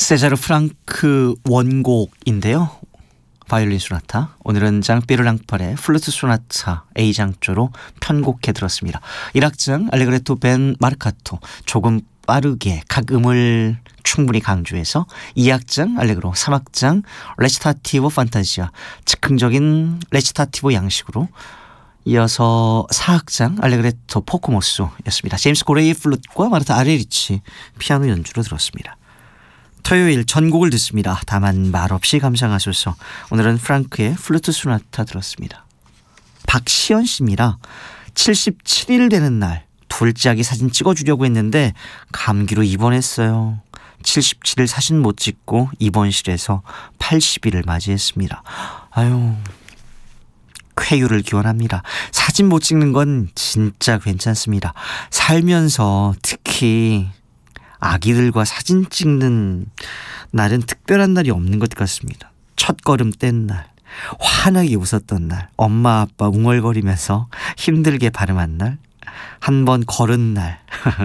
세자르 프랑크 원곡인데요. 바이올린 소나타. 오늘은 장피에르 랑팔의 플루트 소나타 A장조로 편곡해 들었습니다. 1악장 알레그레토 벤 마르카토 조금 빠르게 각 음을 충분히 강조해서 2악장 알레그로 3악장 레치타티보 판타지아 즉흥적인 레치타티보 양식으로 이어서 4악장 알레그레토 포코모소였습니다. 제임스 고레이 플룻과 마르타 아레리치 피아노 연주로 들었습니다. 토요일 전곡을 듣습니다. 다만 말없이 감상하소서. 오늘은 프랑크의 플루트 소나타 들었습니다. 박시연 씨입니다. 77일 되는 날 둘째 아기 사진 찍어주려고 했는데 감기로 입원했어요. 77일 사진 못 찍고 입원실에서 80일을 맞이했습니다. 아유, 쾌유를 기원합니다. 사진 못 찍는 건 진짜 괜찮습니다. 살면서 특히 아기들과 사진 찍는 날은 특별한 날이 없는 것 같습니다. 첫걸음 뗀 날, 환하게 웃었던 날, 엄마 아빠 웅얼거리면서 힘들게 발음한 날, 한 번 걸은 날,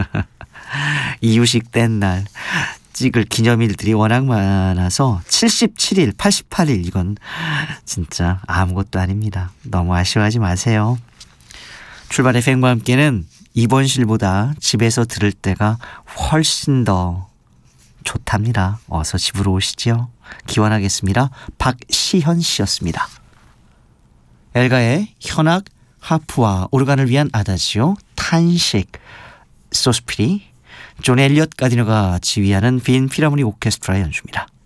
이유식 뗀 날, 찍을 기념일들이 워낙 많아서 77일, 88일 이건 진짜 아무것도 아닙니다. 너무 아쉬워하지 마세요. 출발의 팬과 함께는 입원실보다 집에서 들을 때가 훨씬 더 좋답니다. 어서 집으로 오시죠. 기원하겠습니다. 박시현 씨였습니다. 엘가의 현악, 하프와 오르간을 위한 아다지오, 탄식, 소스피리, 존 엘리엇 가디너가 지휘하는 빈 필하모닉 오케스트라 연주입니다.